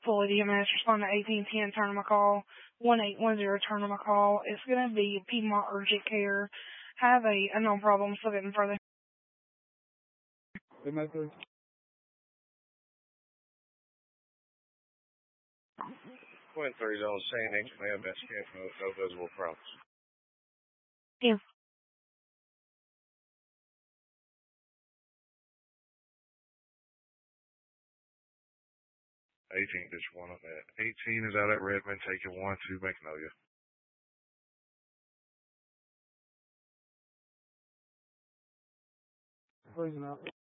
Fully DMS, respond to 1810, turn them a call, 1810, turn them a call. It's going to be Piedmont Urgent Care. Have a unknown problem, so getting further. Good message. Twin 3 zone Sandy, command best camp, no visible problems. Yeah. 18, just one on that. 18 is out at Redmond, taking 1 to Magnolia. Freezing out.